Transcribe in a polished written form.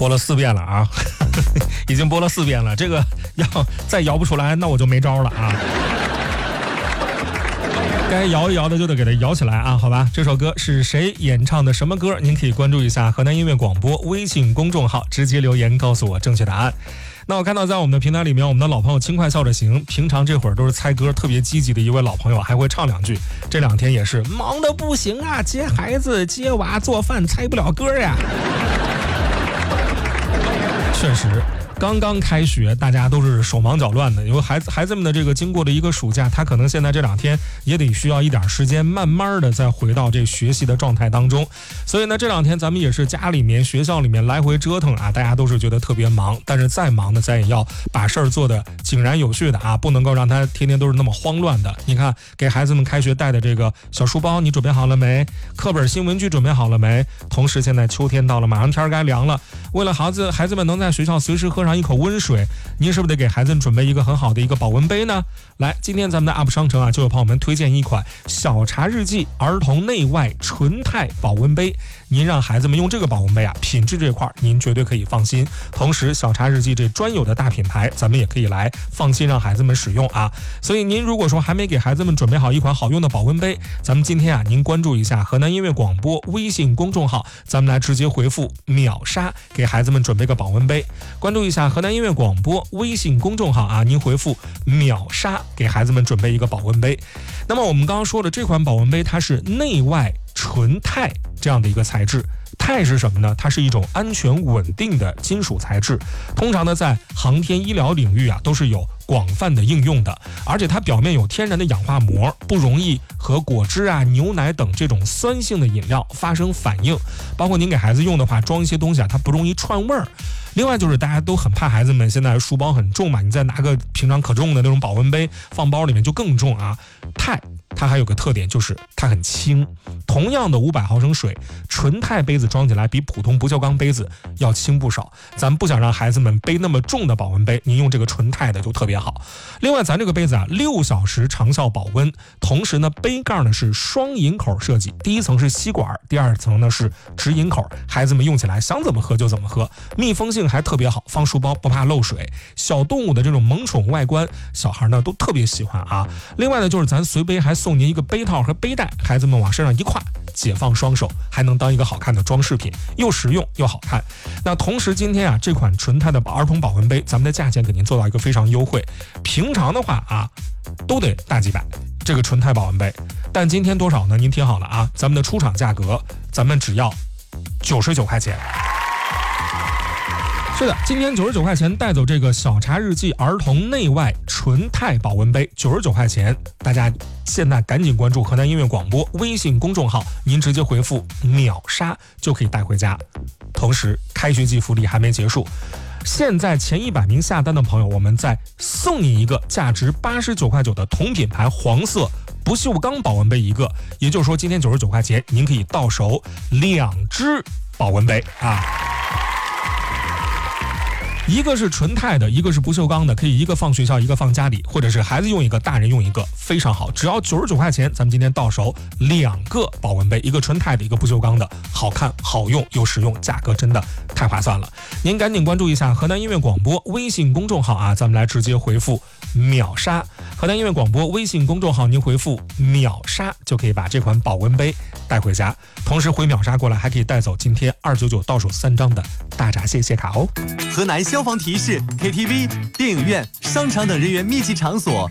播了4遍了啊，已经播了4遍了，这个要再摇不出来，那我就没招了啊。该摇一摇的就得给它摇起来啊，好吧？这首歌是谁演唱的？什么歌？您可以关注一下河南音乐广播微信公众号，直接留言告诉我正确答案。那我看到在我们的平台里面，我们的老朋友轻快笑着行，平常这会儿都是猜歌特别积极的一位老朋友，还会唱2句。这2天也是忙得不行啊，接孩子、接娃、做饭，猜不了歌呀。确实。刚刚开学，大家都是手忙脚乱的，因为孩子们的这个经过的一个暑假，他可能现在这2天也得需要一点时间，慢慢的再回到这学习的状态当中。所以呢，这2天咱们也是家里面、学校里面来回折腾啊，大家都是觉得特别忙。但是再忙呢，咱也要把事儿做得井然有序的啊，不能够让他天天都是那么慌乱的。你看，给孩子们开学带的这个小书包，你准备好了没？课本、新文具准备好了没？同时，现在秋天到了，马上天该凉了，为了孩子们能在学校随时喝上一口温水，您是不是得给孩子准备一个很好的一个保温杯呢？来，今天咱们的 UP 商城啊，就有朋友们推荐一款小茶日记儿童内外纯钛保温杯。您让孩子们用这个保温杯啊，品质这块您绝对可以放心。同时，小茶日记这专有的大品牌，咱们也可以来放心让孩子们使用啊。所以您如果说还没给孩子们准备好一款好用的保温杯，咱们今天啊，您关注一下河南音乐广播微信公众号，咱们来直接回复秒杀，给孩子们准备个保温杯。关注一下河南音乐广播微信公众号啊，您回复秒杀，给孩子们准备一个保温杯。那么我们刚刚说的这款保温杯，它是内外纯钛这样的一个材质。钛是什么呢？它是一种安全稳定的金属材质，通常呢在航天医疗领域啊都是有广泛的应用的，而且它表面有天然的氧化膜，不容易和果汁啊、牛奶等这种酸性的饮料发生反应。包括您给孩子用的话，装一些东西啊，它不容易串味儿。另外就是大家都很怕孩子们现在书包很重嘛，你再拿个平常可重的那种保温杯放包里面就更重啊。钛它还有个特点，就是它很轻，同样的500毫升水，纯钛杯子装起来比普通不锈钢杯子要轻不少。咱们不想让孩子们背那么重的保温杯，您用这个纯钛的就特别好。另外咱这个杯子啊，6小时长效保温，同时呢杯盖呢是双饮口设计，第一层是吸管，第2层呢是直饮口，孩子们用起来想怎么喝就怎么喝，密封性还特别好，放书包不怕漏水。小动物的这种萌宠外观，小孩呢都特别喜欢啊。另外呢就是咱随杯还送您一个杯套和背带，孩子们往身上一挎，解放双手，还能当一个好看的装饰品，又实用又好看。那同时今天啊，这款纯钛的儿童保温杯，咱们的价钱给您做到一个非常优惠，平常的话啊都得大几百，这个纯钛保温杯，但今天多少呢？您听好了啊，咱们的出厂价格，咱们只要99块钱。是的，今天99块钱带走这个小茶日记儿童内外纯钛保温杯，99块钱，大家现在赶紧关注河南音乐广播微信公众号，您直接回复秒杀就可以带回家。同时开学季福利还没结束，现在前100名下单的朋友，我们再送你一个价值89块9的同品牌黄色不锈钢保温杯一个，也就是说今天99块钱您可以到手2只保温杯啊。一个是纯钛的，一个是不锈钢的，可以一个放学校，一个放家里，或者是孩子用一个，大人用一个，非常好。只要99块钱，咱们今天到手2个保温杯，一个纯钛的，一个不锈钢的，好看、好用又实用，价格真的太划算了。您赶紧关注一下河南音乐广播微信公众号啊，咱们来直接回复秒杀。河南音乐广播微信公众号，您回复秒杀就可以把这款保温杯带回家。同时回秒杀过来，还可以带走今天299倒数3张的大闸蟹蟹卡哦。 河南消防提示 KTV、电影院、商场等人员密集场所